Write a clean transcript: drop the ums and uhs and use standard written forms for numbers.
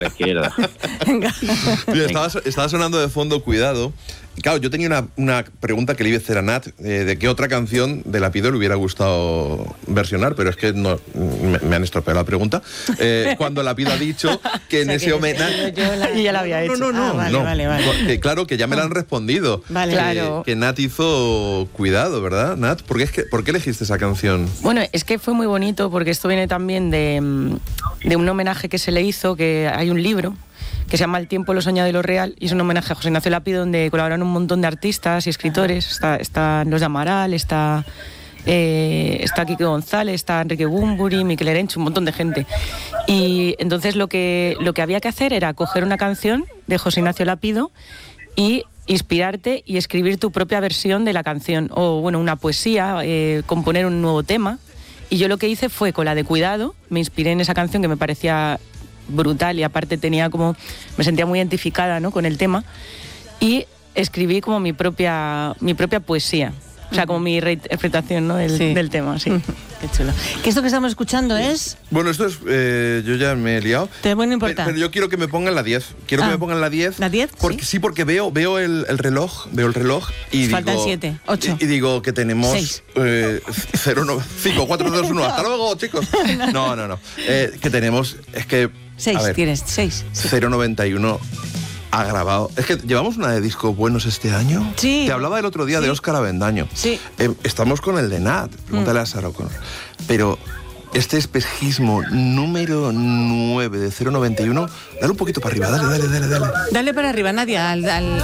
la izquierda. Venga. Mira, estaba sonando de fondo Cuidado. Claro, yo tenía una pregunta que le iba a hacer a Nat, de qué otra canción de Lapido le hubiera gustado versionar, pero es que no, me han estropeado la pregunta. Cuando Lapido ha dicho que en ese homenaje... Yo ya la había hecho. No, Vale. Que, claro, que ya me la han respondido. Vale. Claro. Que Nat hizo Cuidado, ¿verdad, Nat? ¿Por qué elegiste esa canción? Bueno, es que fue muy bonito porque esto viene también de un homenaje que se le hizo, que hay un libro que se llama El tiempo, lo soñado y lo real, y es un homenaje a José Ignacio Lapido, donde colaboran un montón de artistas y escritores. Está los de Amaral, está Quique González, está Enrique Bunbury, Miquel Erenchu, un montón de gente. Y entonces lo que había que hacer era coger una canción de José Ignacio Lapido y inspirarte y escribir tu propia versión de la canción, o bueno, una poesía, componer un nuevo tema. Y yo lo que hice fue, con la de Cuidado, me inspiré en esa canción que me parecía brutal y aparte me sentía muy identificada, ¿no?, con el tema, y escribí como mi propia poesía, o sea, como mi reinterpretación, ¿no?, del tema, sí. Qué chulo. ¿Qué esto que estamos escuchando es? Bueno, esto es... yo ya me he liado. No importa. Pero yo quiero que me pongan la 10. Quiero que me pongan la 10. ¿La 10? Porque, sí, porque veo el reloj. Veo el reloj y faltan digo... 7, 8. Y digo que tenemos... 6. 0, 5, 4, 2, 1. Hasta luego, chicos. No. Que tenemos... Es que... 6 tienes, 6. 091... ha grabado... Es que llevamos una de discos buenos este año. Sí. Te hablaba el otro día de Óscar Avendaño. Sí. Estamos con el de Nat. Pregúntale a Sarah O'Connor. Pero este espejismo número 9 de 091... Dale un poquito para arriba. Dale. Dale para arriba, Nadia, al